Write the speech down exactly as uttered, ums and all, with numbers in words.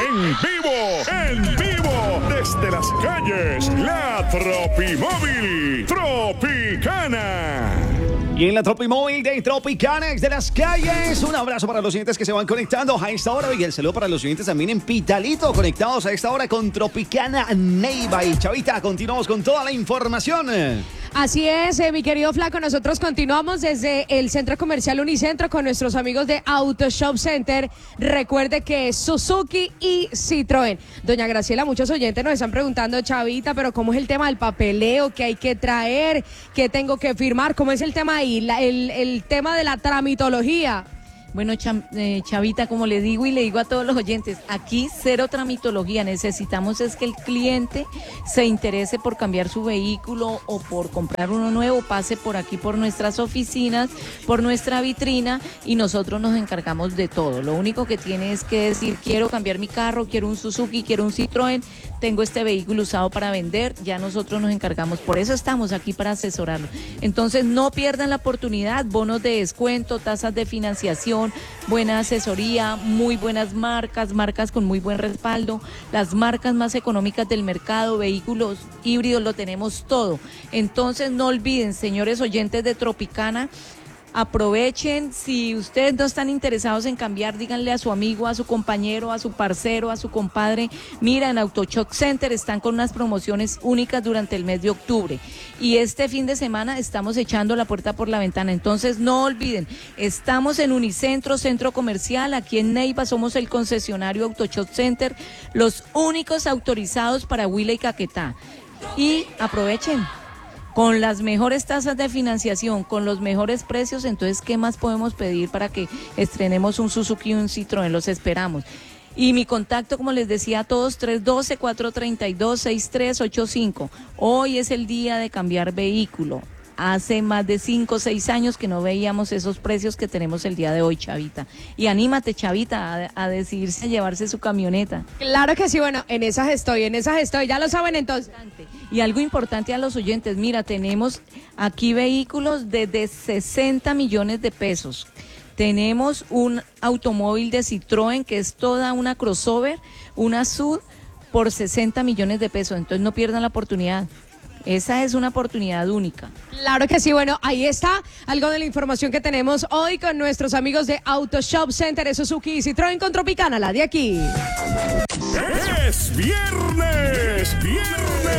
En vivo, en vivo, desde las calles, la Tropimóvil Tropicana. Y en la Tropimóvil de Tropicana, de las calles, un abrazo para los oyentes que se van conectando a esta hora y el saludo para los oyentes también en Pitalito, conectados a esta hora con Tropicana Neiva. Y Chavita, continuamos con toda la información. Así es, eh, mi querido Flaco, nosotros continuamos desde el Centro Comercial Unicentro con nuestros amigos de Auto Shop Center. Recuerde que es Suzuki y Citroën. Doña Graciela, muchos oyentes nos están preguntando, Chavita, pero ¿cómo es el tema del papeleo? ¿Qué hay que traer? ¿Qué tengo que firmar? ¿Cómo es el tema ahí? La, el, el tema de la tramitología. Bueno, eh, Chavita, como le digo y le digo a todos los oyentes, aquí cero tramitología, necesitamos es que el cliente se interese por cambiar su vehículo o por comprar uno nuevo, pase por aquí por nuestras oficinas, por nuestra vitrina y nosotros nos encargamos de todo. Lo único que tiene es que decir, quiero cambiar mi carro, quiero un Suzuki, quiero un Citroën, tengo este vehículo usado para vender, ya nosotros nos encargamos, por eso estamos aquí para asesorarlo. Entonces no pierdan la oportunidad, bonos de descuento, tasas de financiación, buena asesoría, muy buenas marcas, marcas con muy buen respaldo, las marcas más económicas del mercado, vehículos híbridos, lo tenemos todo. Entonces no olviden, señores oyentes de Tropicana, aprovechen, si ustedes no están interesados en cambiar, díganle a su amigo, a su compañero, a su parcero, a su compadre, mira, en Auto Shop Center están con unas promociones únicas durante el mes de octubre y este fin de semana estamos echando la puerta por la ventana, entonces no olviden, estamos en Unicentro, Centro Comercial, aquí en Neiva, somos el concesionario Auto Shop Center, los únicos autorizados para Huila y Caquetá, y aprovechen. Con las mejores tasas de financiación, con los mejores precios, entonces, ¿qué más podemos pedir para que estrenemos un Suzuki y un Citroën? Los esperamos. Y mi contacto, como les decía a todos, tres uno dos, cuatro tres dos, seis tres ocho cinco. Hoy es el día de cambiar vehículo. Hace más de cinco o seis años que no veíamos esos precios que tenemos el día de hoy, Chavita. Y anímate, Chavita, a, a decidirse a llevarse su camioneta. Claro que sí, bueno, en esas estoy, en esas estoy, ya lo saben entonces. Y algo importante a los oyentes, mira, tenemos aquí vehículos de, de sesenta millones de pesos. Tenemos un automóvil de Citroën que es toda una crossover, una S U V por sesenta millones de pesos, entonces no pierdan la oportunidad. Esa es una oportunidad única. Claro que sí, bueno, ahí está algo de la información que tenemos hoy con nuestros amigos de Auto Shop Center, de Suzuki y Citroën con Tropicana, la de aquí. Es viernes, viernes